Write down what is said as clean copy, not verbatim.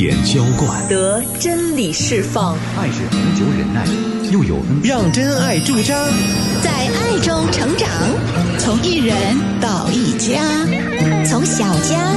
点浇灌， 得真理释放。 爱是恒久忍耐，又有恩慈， 让真爱驻扎， 在爱中成长，从一人到一家，从小家